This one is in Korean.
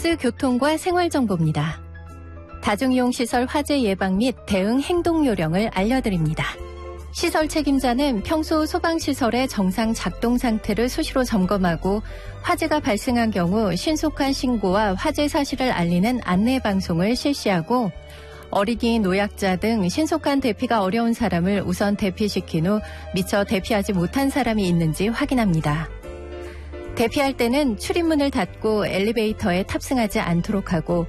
뉴스 교통과 생활정보입니다. 다중이용시설 화재 예방 및 대응 행동요령을 알려드립니다. 시설 책임자는 평소 소방시설의 정상 작동 상태를 수시로 점검하고 화재가 발생한 경우 신속한 신고와 화재 사실을 알리는 안내방송을 실시하고 어린이, 노약자 등 신속한 대피가 어려운 사람을 우선 대피시킨 후 미처 대피하지 못한 사람이 있는지 확인합니다. 대피할 때는 출입문을 닫고 엘리베이터에 탑승하지 않도록 하고